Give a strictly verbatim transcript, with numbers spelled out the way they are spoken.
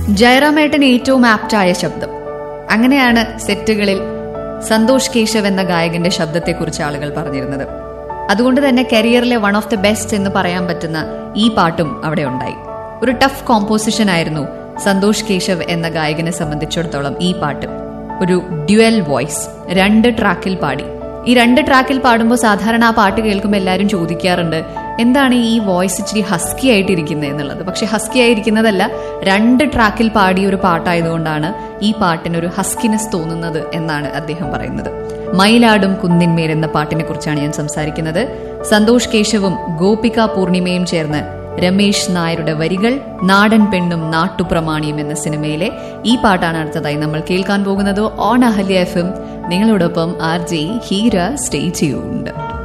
ജയറാമേട്ടൻ ഏറ്റവും ആപ്റ്റായ ശബ്ദം. അങ്ങനെയാണ് സെറ്റുകളിൽ സന്തോഷ് കേശവ് എന്ന ഗായകന്റെ ശബ്ദത്തെക്കുറിച്ച് ആളുകൾ പറഞ്ഞിരുന്നത്. അതുകൊണ്ട് തന്നെ കരിയറിലെ വൺ ഓഫ് ദി ബെസ്റ്റ് എന്ന് പറയാൻ പറ്റുന്ന ഈ പാട്ടും അവിടെ ഉണ്ടായി. ഒരു ടഫ് കോമ്പോസിഷൻ ആയിരുന്നു സന്തോഷ് കേശവ് എന്ന ഗായകനെ സംബന്ധിച്ചിടത്തോളം ഈ പാട്ട്. ഒരു ഡ്യുവൽ വോയിസ്, രണ്ട് ട്രാക്കിൽ പാടി. ഈ രണ്ട് ട്രാക്കിൽ പാടുമ്പോൾ സാധാരണ ആ പാട്ട് കേൾക്കുമ്പോൾ എല്ലാവരും ചോദിക്കാറുണ്ട് എന്താണ് ഈ വോയിസ് ഇച്ചിരി ഹസ്കി ആയിട്ടിരിക്കുന്നത് എന്നുള്ളത്. പക്ഷെ ഹസ്കി ആയിരിക്കുന്നതല്ല, രണ്ട് ട്രാക്കിൽ പാടിയ ഒരു പാട്ടായതുകൊണ്ടാണ് ഈ പാട്ടിനൊരു ഹസ്കിനെസ് തോന്നുന്നത് എന്നാണ് അദ്ദേഹം പറയുന്നത്. മയിലാടും കുന്നിന്മേൽ എന്ന പാട്ടിനെ കുറിച്ചാണ് ഞാൻ സംസാരിക്കുന്നത്. സന്തോഷ് കേശവും ഗോപിക പൂർണിമയും ചേർന്ന് രമേശ് നായരുടെ വരികൾ, നാടൻ പെണ്ണും നാട്ടുപ്രമാണിയും എന്ന സിനിമയിലെ ഈ പാട്ടാണ് അടുത്തതായി നമ്മൾ കേൾക്കാൻ പോകുന്നത്. ഓൺ അഹല്യ എഫ് എം, നിങ്ങളോടൊപ്പം R J Heera. Stay tuned.